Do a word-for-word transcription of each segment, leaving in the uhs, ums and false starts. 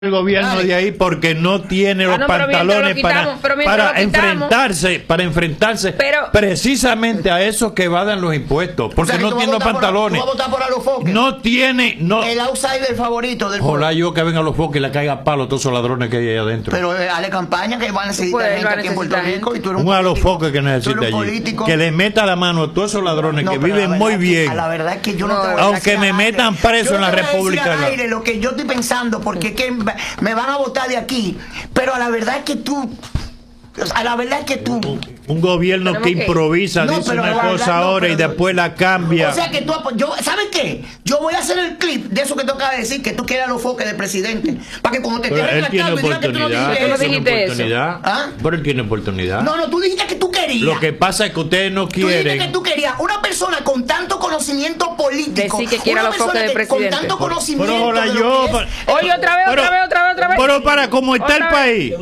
el gobierno Dale. de ahí porque no tiene los ah, no, pantalones quitamos, para, para enfrentarse para enfrentarse pero, precisamente a esos que evadan los impuestos porque o sea, no tiene los pantalones por, tú vas a votar por Alofoque. no tiene no el outsider favorito del pueblo. Ojalá yo que venga a los foques y le caiga a palo a todos esos ladrones que hay ahí adentro, pero eh, hale campaña que van a necesitar gente aquí en Puerto Rico y tú eres un, un Alofoque que necesita allí que le meta la mano a todos esos ladrones no, que viven muy bien que, la verdad es que yo no, no te voy aunque me metan preso en la República aire lo que yo estoy pensando porque que me van a votar de aquí, pero a la verdad es que tú a la verdad es que tú un, un gobierno que improvisa no, dice una cosa no, ahora y después la cambia. O sea que tú yo ¿sabes qué? Yo voy a hacer el clip de eso que tú acabas de decir que tú quieres a los foques del presidente para que cuando te pero él tiene oportunidad, que tú no dijiste eso. ¿Ah? Pero él tiene oportunidad. No, no, tú dijiste que tú querías. Lo que pasa es que ustedes no quieren. Tú dijiste que tú querías una persona con tanto conocimiento político. Decir que quiera los foques del presidente. Con tanto conocimiento. Pero ahora yo. Oye, otra vez, otra vez, otra vez, otra vez. Pero para cómo está el país.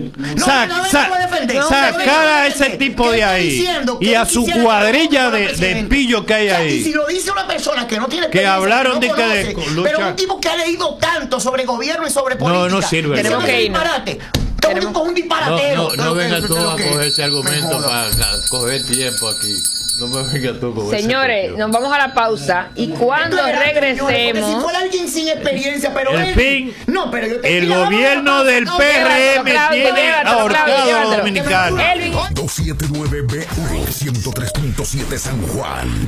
Sacar a ese tipo de ahí y a su cuadrilla de, de pillo que hay ahí. Y si lo dice una persona que no tiene que hablaron de que de lucha, pero un tipo que ha leído tanto sobre gobierno y sobre política. No, no sirve. Tenemos que irnos. Con un disparatero. No, no, no venga tú a coger ese argumento para coger tiempo aquí. No me venga tú con señores, nos vamos a la pausa y cuando regresemos. Si fuera alguien sin experiencia, pero en él, fin, no, pero yo te el gobierno del P R M tiene ahorcado a los dominicanos. doscientos setenta y nueve B uno, ciento tres punto siete San Juan.